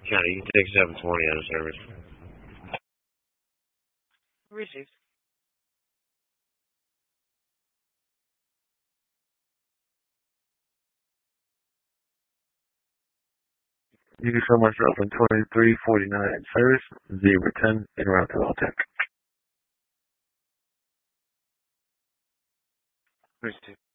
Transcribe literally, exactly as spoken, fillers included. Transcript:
County, you can take seven twenty out of service. Received. You can show myself in twenty-three forty-nine service, zero ten, en route to Altec. Received.